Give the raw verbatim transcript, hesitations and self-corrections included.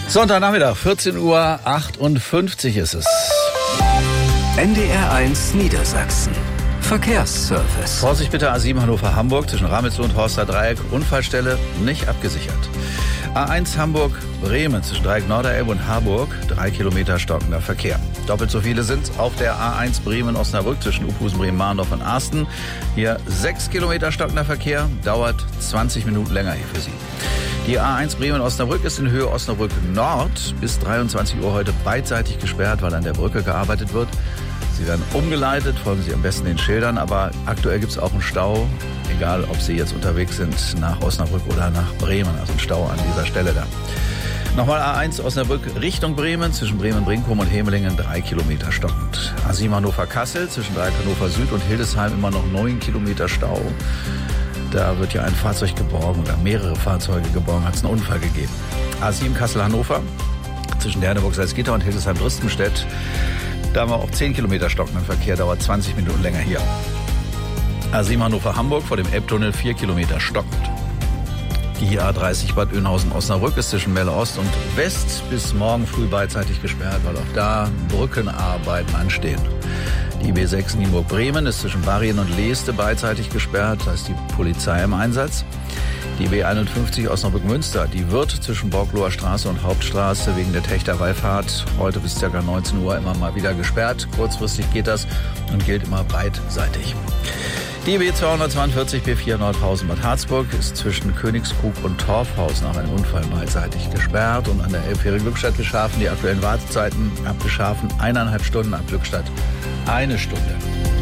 Sonntagnachmittag, vierzehn Uhr achtundfünfzig ist es. N D R eins Niedersachsen. Verkehrsservice. Vorsicht bitte, A sieben Hannover-Hamburg zwischen Ramelow und Horster Dreieck. Unfallstelle nicht abgesichert. A eins Hamburg-Bremen zwischen Dreieck Norderelbe und Harburg. Drei Kilometer stockender Verkehr. Doppelt so viele sind auf der A eins Bremen-Osnabrück zwischen Uphusen, Bremen-Mahndorf und Arsten. Hier sechs Kilometer stockender Verkehr. Dauert zwanzig Minuten länger hier für Sie. Die A eins Bremen-Osnabrück ist in Höhe Osnabrück Nord bis dreiundzwanzig Uhr heute beidseitig gesperrt, weil an der Brücke gearbeitet wird. Sie werden umgeleitet, folgen Sie am besten den Schildern, aber aktuell gibt es auch einen Stau, egal ob Sie jetzt unterwegs sind nach Osnabrück oder nach Bremen, also ein Stau an dieser Stelle da. Nochmal A eins Osnabrück Richtung Bremen, zwischen Bremen-Brinkum und Hemelingen drei Kilometer stockend. A sieben Hannover-Kassel, zwischen Dreieck Hannover Süd und Hildesheim immer noch neun Kilometer Stau. Da wird ja ein Fahrzeug geborgen oder mehrere Fahrzeuge geborgen, hat es einen Unfall gegeben. A sieben Kassel-Hannover, zwischen Derneburg-Salzgitter und Hildesheim-Dristenstedt. Da haben wir auch zehn Kilometer stockenden Verkehr, dauert zwanzig Minuten länger hier. A sieben Hannover-Hamburg vor dem Elbtunnel vier Kilometer stockend. Die A dreißig Bad Oeynhausen-Osnabrück ist zwischen Melle Ost und West bis morgen früh beidseitig gesperrt, weil auch da Brückenarbeiten anstehen. Die B sechs Nienburg-Bremen ist zwischen Barrien und Leeste beidseitig gesperrt, da ist die Polizei im Einsatz. Die B einundfünfzig Osnabrück-Münster, die wird zwischen Borgloher Straße und Hauptstraße wegen der Techterwallfahrt heute bis ca. neunzehn Uhr immer mal wieder gesperrt. Kurzfristig geht das und gilt immer beidseitig. Die B zweihundertzweiundvierzig B vier Nordhausen-Bad Harzburg ist zwischen Königskrug und Torfhaus nach einem Unfall beidseitig gesperrt. Und an der Elbfähre Glückstadt Geschafen die aktuellen Wartezeiten abgeschaffen. Eineinhalb Stunden, ab Glückstadt eine Stunde.